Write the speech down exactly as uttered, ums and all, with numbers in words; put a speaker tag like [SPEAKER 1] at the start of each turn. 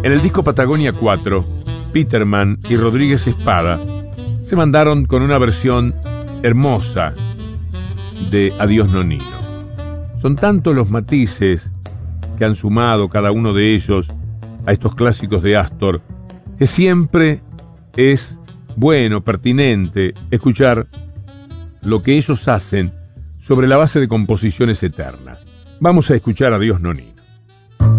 [SPEAKER 1] En el disco Patagonia cuatro, Peterman y Rodríguez Espada se mandaron con una versión hermosa de Adiós Nonino. Son tantos los matices que han sumado cada uno de ellos a estos clásicos de Astor, que siempre es bueno, pertinente, escuchar lo que ellos hacen sobre la base de composiciones eternas. Vamos a escuchar Adiós Nonino.